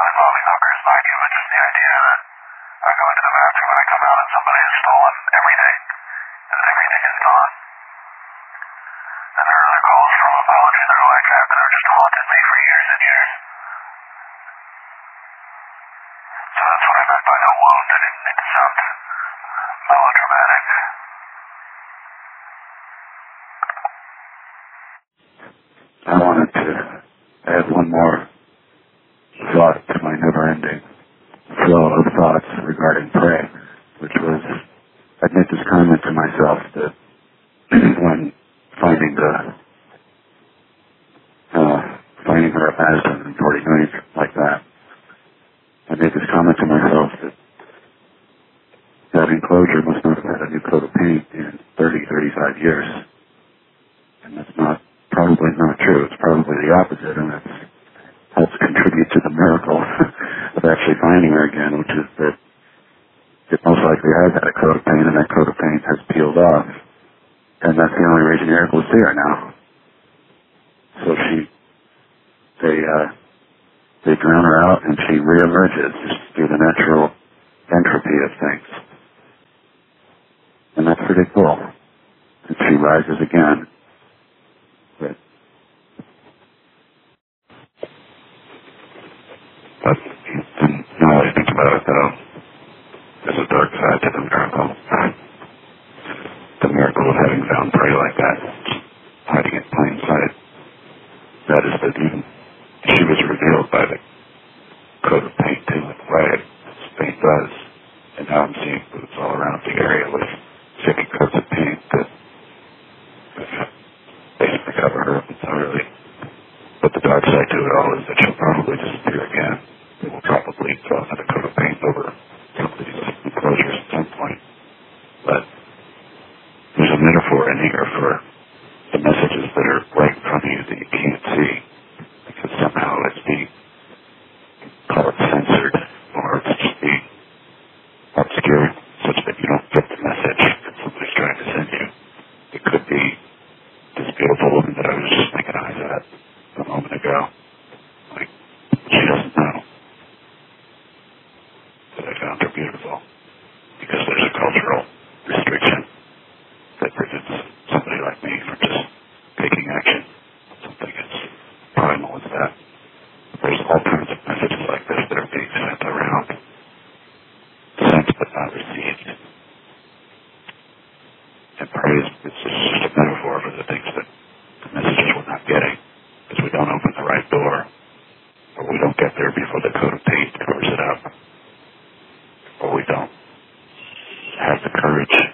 involving hookers, mind you, but just the idea that I go into the bathroom and I come out and somebody has stolen everything, and everything is gone. And there are other calls from apologies that are like that that have just haunted me for years and years. So that's what I meant by no wound. I didn't need to sound melodramatic. I wanted to add one more thought to my never-ending flow of thoughts regarding prey, which was, I'd made this comment to myself that when finding her at Madison and 49th like that, I made this comment to myself that enclosure must not have had a new coat of paint in 30, 35 years. And that's probably not true. It's probably the opposite, and it helps contribute to the miracle of actually finding her again, which is that it most likely has had a coat of paint, and that coat of paint has peeled off. And that's the only reason you're able to see her now. So they drown her out, and she reemerges just through the natural entropy of things. And that's pretty cool. And she rises again. But now I think about it, though, there's a dark side to the miracle. The miracle of having found prey like that, hiding in plain sight. That is that even she was revealed by the coat of paint too, in the way paint does. And now I'm seeing boots all around the area with thick coats of paint that basically cover her up entirely. But the dark side to it all is that she'll probably disappear again. It will probably throw another coat of paint over some of these enclosures at some point. But there's a metaphor in here for the messages that are right in front of you that you can't see. Because somehow it's being, call it censored, or it's just being obscured such that you don't get the message that somebody's trying to send you. It could be this beautiful woman that I was just making eyes at a moment ago. Like, she doesn't know that I found her beautiful. Because there's a cultural restriction that prevents somebody like me from just taking action on something as primal as that. There's all kinds of messages like this that are being sent around. Sent but not received. And praise is just a metaphor for the things that the messages we're not getting. Because we don't open the right door. Or we don't get there before the coat of paint covers it up. Or we don't have the courage